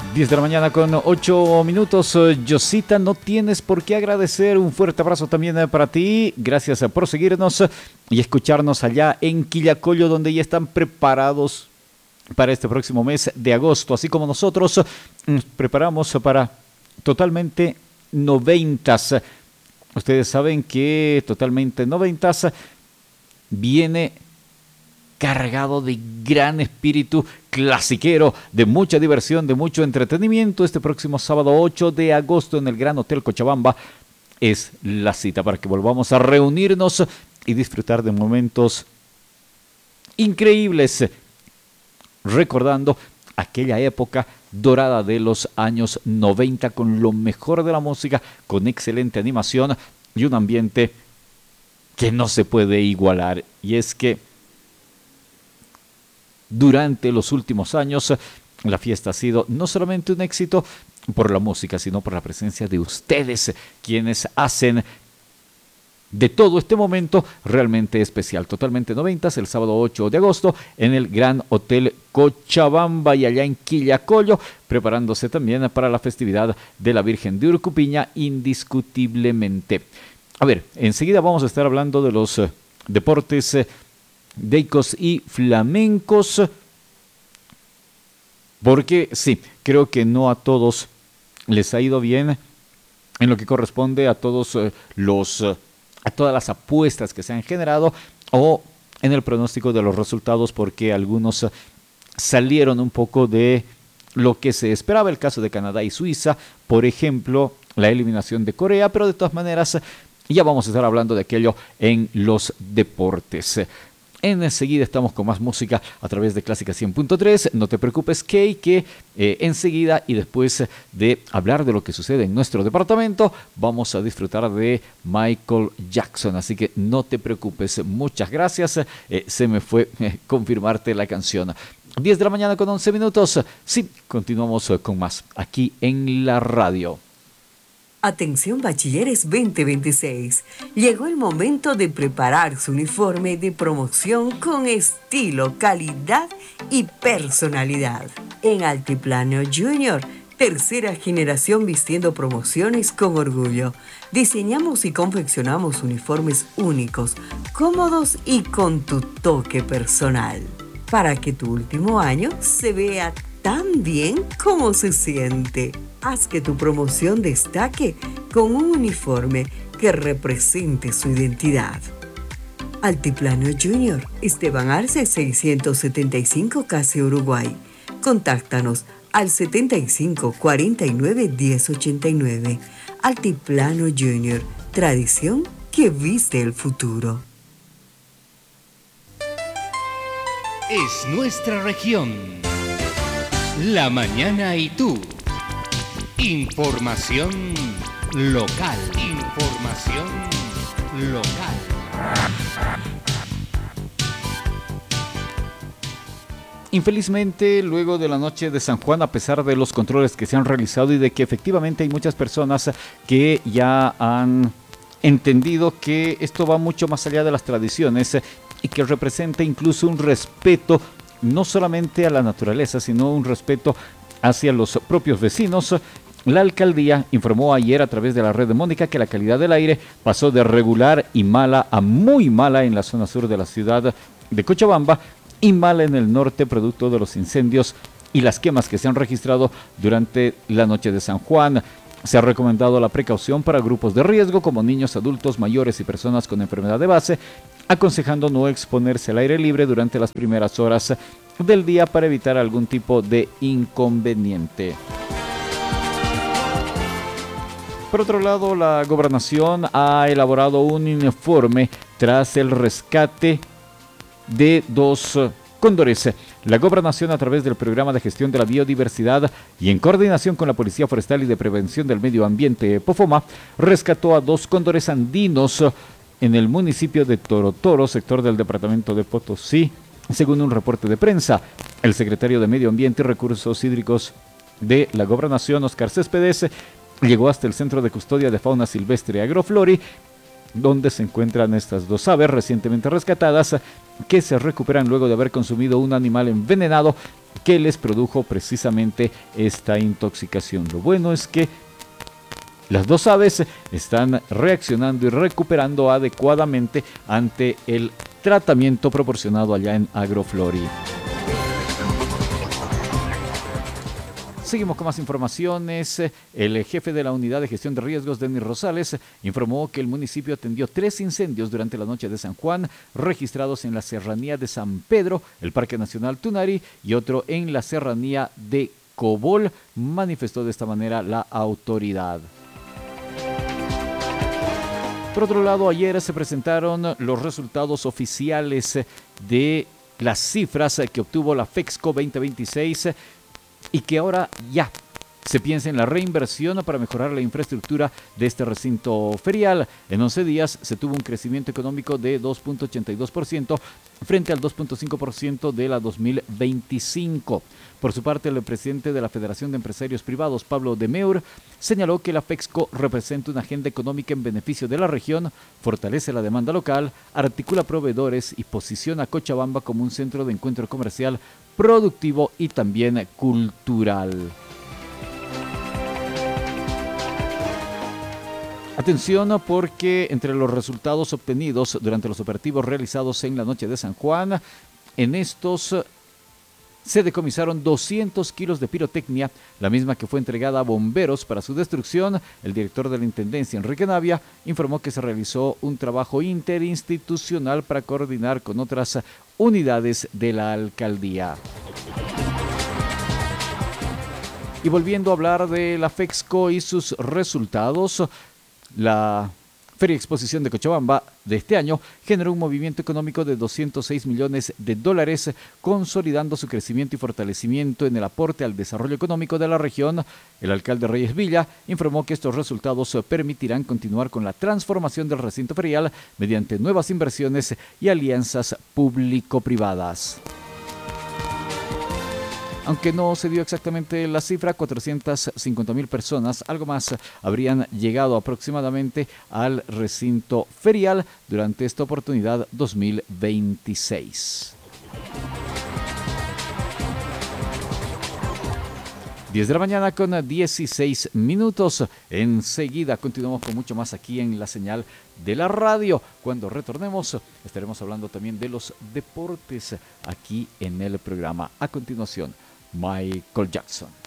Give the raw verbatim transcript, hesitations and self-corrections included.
diez de la mañana con ocho minutos. Yosita, no tienes por qué agradecer. Un fuerte abrazo también para ti. Gracias por seguirnos y escucharnos allá en Quillacollo, donde ya están preparados para este próximo mes de agosto. Así como nosotros nos preparamos para Totalmente Noventas. Ustedes saben que Totalmente Noventas viene cargado de gran espíritu clasiquero, de mucha diversión, de mucho entretenimiento. Este próximo sábado ocho de agosto en el Gran Hotel Cochabamba es la cita para que volvamos a reunirnos y disfrutar de momentos increíbles, recordando aquella época dorada de los años noventa con lo mejor de la música, con excelente animación y un ambiente que no se puede igualar. Y es que durante los últimos años, la fiesta ha sido no solamente un éxito por la música, sino por la presencia de ustedes, quienes hacen de todo este momento realmente especial. Totalmente Noventas, el sábado ocho de agosto, en el Gran Hotel Cochabamba y allá en Quillacollo, preparándose también para la festividad de la Virgen de Urcupiña, indiscutiblemente. A ver, enseguida vamos a estar hablando de los eh, deportes eh, deicos y flamencos, porque sí, creo que no a todos les ha ido bien en lo que corresponde a todos eh, los eh, a todas las apuestas que se han generado o en el pronóstico de los resultados, porque algunos eh, salieron un poco de lo que se esperaba. El caso de Canadá y Suiza, por ejemplo, la eliminación de Corea, pero de todas maneras ya vamos a estar hablando de aquello en los deportes. Enseguida estamos con más música a través de Clásica cien punto tres. No te preocupes, Kay, que eh, enseguida y después de hablar de lo que sucede en nuestro departamento, vamos a disfrutar de Michael Jackson. Así que no te preocupes. Muchas gracias. Eh, se me fue eh, confirmarte la canción. diez de la mañana con once minutos. Sí, continuamos con más aquí en la radio. Atención bachilleres veinte veintiséis, llegó el momento de preparar su uniforme de promoción con estilo, calidad y personalidad. En Altiplano Junior, tercera generación vistiendo promociones con orgullo. Diseñamos y confeccionamos uniformes únicos, cómodos y con tu toque personal, para que tu último año se vea tan bien como se siente. Haz que tu promoción destaque con un uniforme que represente su identidad. Altiplano Junior, Esteban Arce seiscientos setenta y cinco, Casi Uruguay. Contáctanos al setenta y cinco, cuarenta y nueve, diez ochenta y nueve. Altiplano Junior, tradición que viste el futuro. Es nuestra región. La mañana y tú. Información local. Información local. Infelizmente, luego de la noche de San Juan, a pesar de los controles que se han realizado y de que efectivamente hay muchas personas que ya han entendido que esto va mucho más allá de las tradiciones y que representa incluso un respeto no solamente a la naturaleza, sino un respeto hacia los propios vecinos, la alcaldía informó ayer a través de la red de Mónica que la calidad del aire pasó de regular y mala a muy mala en la zona sur de la ciudad de Cochabamba y mala en el norte, producto de los incendios y las quemas que se han registrado durante la noche de San Juan. Se ha recomendado la precaución para grupos de riesgo como niños, adultos, mayores y personas con enfermedad de base, aconsejando no exponerse al aire libre durante las primeras horas del día para evitar algún tipo de inconveniente. Por otro lado, la gobernación ha elaborado un informe tras el rescate de dos cóndores. La gobernación, a través del programa de gestión de la biodiversidad y en coordinación con la Policía Forestal y de Prevención del Medio Ambiente, POFOMA, rescató a dos cóndores andinos en el municipio de Torotoro, sector del departamento de Potosí, según un reporte de prensa. El secretario de Medio Ambiente y Recursos Hídricos de la gobernación, Oscar Céspedes, llegó hasta el Centro de Custodia de Fauna Silvestre Agroflori, donde se encuentran estas dos aves recientemente rescatadas, que se recuperan luego de haber consumido un animal envenenado que les produjo precisamente esta intoxicación. Lo bueno es que las dos aves están reaccionando y recuperando adecuadamente ante el tratamiento proporcionado allá en Agroflori. Seguimos con más informaciones. El jefe de la Unidad de Gestión de Riesgos, Denis Rosales, informó que el municipio atendió tres incendios durante la noche de San Juan, registrados en la serranía de San Pedro, el Parque Nacional Tunari, y otro en la serranía de Cobol, manifestó de esta manera la autoridad. Por otro lado, ayer se presentaron los resultados oficiales de las cifras que obtuvo la FEXCO veinte veintiséis y que ahora ya se piensa en la reinversión para mejorar la infraestructura de este recinto ferial. En once días se tuvo un crecimiento económico de dos punto ochenta y dos por ciento frente al dos punto cinco por ciento de la dos mil veinticinco. Por su parte, el presidente de la Federación de Empresarios Privados, Pablo de Meur, señaló que la FEXCO representa una agenda económica en beneficio de la región, fortalece la demanda local, articula proveedores y posiciona a Cochabamba como un centro de encuentro comercial, productivo y también cultural. Atención, porque entre los resultados obtenidos durante los operativos realizados en la noche de San Juan, en estos se decomisaron doscientos kilos de pirotecnia, la misma que fue entregada a bomberos para su destrucción. El director de la Intendencia, Enrique Navia, informó que se realizó un trabajo interinstitucional para coordinar con otras unidades de la alcaldía. Y volviendo a hablar de la FEXCO y sus resultados, la Feria Exposición de Cochabamba de este año generó un movimiento económico de doscientos seis millones de dólares, consolidando su crecimiento y fortalecimiento en el aporte al desarrollo económico de la región. El alcalde Reyes Villa informó que estos resultados permitirán continuar con la transformación del recinto ferial mediante nuevas inversiones y alianzas público-privadas. Aunque no se dio exactamente la cifra, cuatrocientas cincuenta mil personas, algo más, habrían llegado aproximadamente al recinto ferial durante esta oportunidad dos mil veintiséis. diez de la mañana con dieciséis minutos. Enseguida continuamos con mucho más aquí en la señal de la radio. Cuando retornemos estaremos hablando también de los deportes aquí en el programa. A continuación, Michael Jackson.